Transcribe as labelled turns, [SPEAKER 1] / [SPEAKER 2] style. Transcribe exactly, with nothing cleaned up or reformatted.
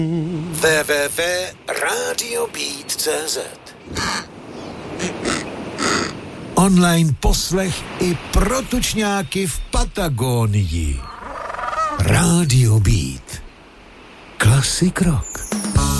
[SPEAKER 1] w w w tečka radio beat tečka c z
[SPEAKER 2] Online poslech i pro tučňáky v Patagonii. Radio Beat. Classic rock.